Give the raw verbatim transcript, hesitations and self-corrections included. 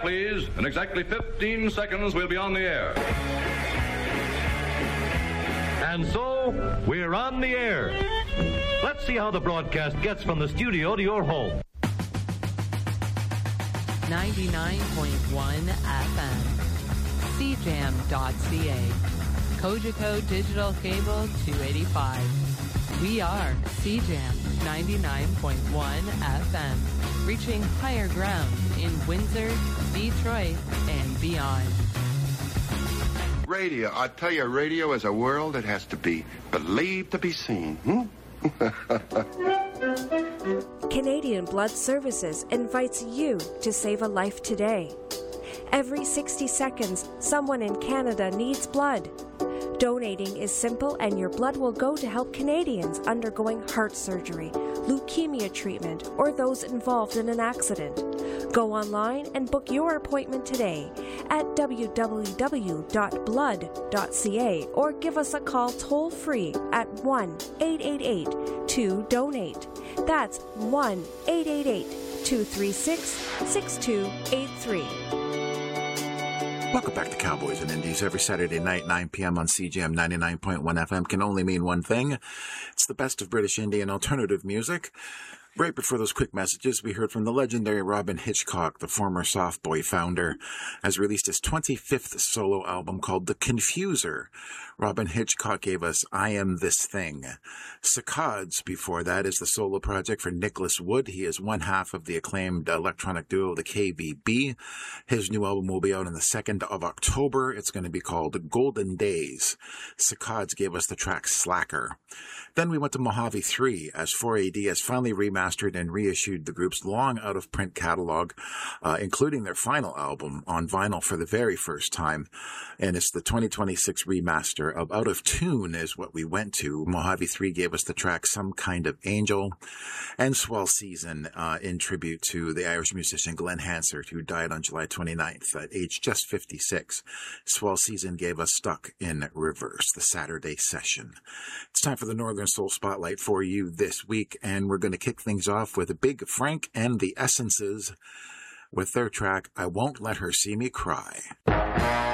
back, please. In exactly fifteen seconds, we'll be on the air. And so, we're on the air. Let's see how the broadcast gets from the studio to your home. ninety-nine point one F M. C jam dot C A. Cogeco Digital Cable two eighty-five. We are C Jam ninety-nine point one F M, reaching higher ground in Windsor, Detroit, and beyond. Radio. I tell you, radio is a world that has to be believed to be seen. Hmm? Canadian Blood Services invites you to save a life today. Every sixty seconds, someone in Canada needs blood. Donating is simple, and your blood will go to help Canadians undergoing heart surgery, leukemia treatment, or those involved in an accident. Go online and book your appointment today at w w w dot blood dot c a or give us a call toll-free at one eight eight eight two donate. That's one eight eight eight two three six six two eight three. Welcome back to Cowboys and Indies. Every Saturday night, nine p.m. on C G M ninety-nine point one F M can only mean one thing. It's the best of British indie and alternative music. Right before those quick messages, we heard from the legendary Robyn Hitchcock, the former Soft Boy founder, has released his twenty-fifth solo album called The Confuser. Robyn Hitchcock gave us I Am This Thing. Saccades, before that, is the solo project for Nicholas Wood. He is one half of the acclaimed electronic duo, the K V B. His new album will be out on the second of October. It's going to be called Golden Days. Saccades gave us the track Slacker. Then we went to Mojave three, as four A D has finally remastered and reissued the group's long out-of-print catalog, uh, including their final album, on vinyl for the very first time. And it's the twenty twenty-six remaster of Out of Tune is what we went to. Mojave three gave us the track Some Kind of Angel, and Swell Season uh, in tribute to the Irish musician Glenn Hansard, who died on July twenty-ninth at age just fifty-six. Swell Season gave us Stuck in Reverse, the Saturday session. It's time for the Northern Soul Spotlight for you this week, and we're going to kick things off with a Big Frank and the Essences with their track I Won't Let Her See Me Cry.